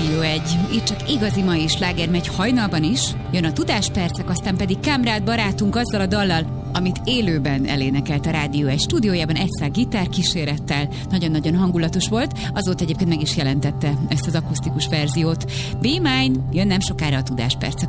Rádió 1. Itt csak igazi mai sláger megy hajnalban is. Jön a Tudáspercek, aztán pedig Kámrád barátunk azzal a dallal, amit élőben elénekelt a Rádió 1 stúdiójában egyszer gitárkísérettel. Nagyon-nagyon hangulatos volt, azóta egyébként meg is jelentette ezt az akusztikus verziót. Be Mine, jön nem sokára a Tudáspercek.